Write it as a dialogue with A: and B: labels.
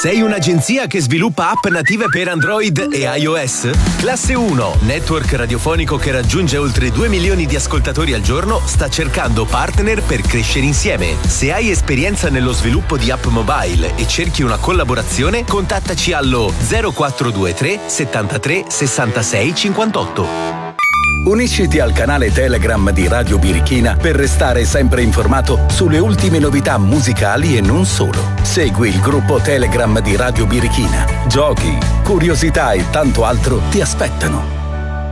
A: Sei un'agenzia che sviluppa app native per Android e iOS? Classe 1, network radiofonico che raggiunge oltre 2 milioni di ascoltatori al giorno, sta cercando partner per crescere insieme. Se hai esperienza nello sviluppo di app mobile e cerchi una collaborazione, contattaci allo 0423 73 66 58.
B: Unisciti al canale Telegram di Radio Birichina per restare sempre informato sulle ultime novità musicali e non solo. Segui il gruppo Telegram di Radio Birichina. Giochi, curiosità e tanto altro ti aspettano.